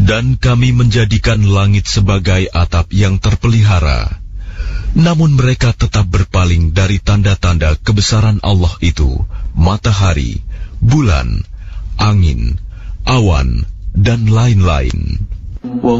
Dan kami menjadikan langit sebagai atap yang terpelihara. Namun mereka tetap berpaling dari tanda-tanda kebesaran Allah itu, matahari, bulan, angin, awan, dan lain-lain.